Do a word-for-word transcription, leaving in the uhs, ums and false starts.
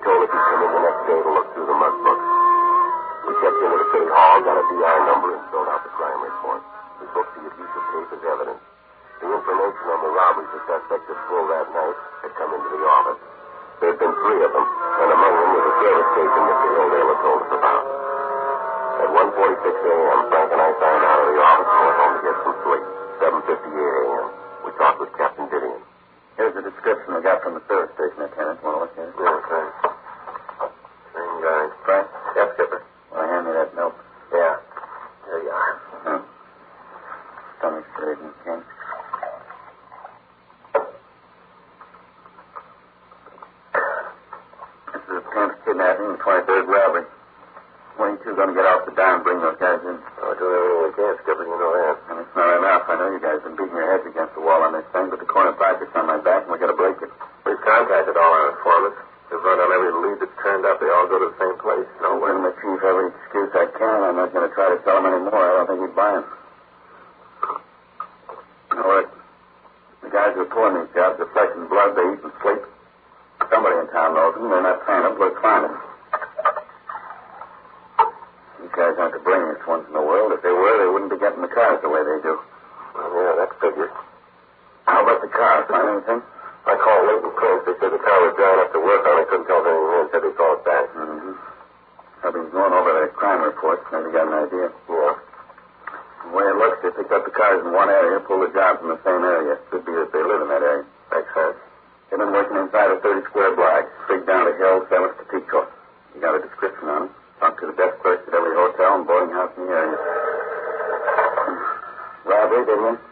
told us he'd come in the next day to look through the mug books. We checked into the city hall, got a D I number, and filled out the crime report. We booked the abuse of tape as evidence. The information on the robberies the suspect had pulled that night had come into the office. There had been three of them, and among them was a service station Mister Hildale had told us about. At one forty-six a.m., Frank and I signed out of the office and went home to get some sleep. seven fifty-eight a.m. We talked with Captain Didion. Here's the description we got from the service station, Lieutenant. Want to look at it? Yeah, thanks. Same guy. Frank? Yes, Skipper. Well, hand me that milk. Yeah. There you are. Hmm. Stomach straightening, Ken. This is a tenth kidnapping and twenty-third robbery. When are you two going to get off the dime and bring those guys in? I'll do everything we can, Skipper. You know that. And it's not enough. I know you guys have been beating your heads against the wall on this thing, but the corner pocket's on my back, and we've got to break it. We've contacted all our informants. We've run on every lead that's turned up. They all go to the same place. No way. I'm going to chief every excuse I can. I'm not going to try to sell them anymore. I don't think he'd buy them. Now, look, the guys who are pulling these jobs are flesh and blood. They eat and sleep. Somebody in town knows them. They're not paying them. Let's find them. These guys aren't the brainiest ones in the world. If they were, they wouldn't be getting the cars the way they do. Well, yeah, that figures. How about the cars? Find anything? I called Leighton Prince. They said the car was drying up to work on. They couldn't tell us anything more and said they'd call it back. Mm-hmm. I've been going over their crime reports. Maybe got an idea. Yeah. The way it looks, they picked up the cars in one area, pulled the jobs in the same area. Could be that they live in that area. Makes sense. They've been working inside a thirty-square block, straight down the hill, seventh to Pico. You got a description on them. Talked to the desk clerks at every hotel and boarding house in the area. Robbery, didn't you?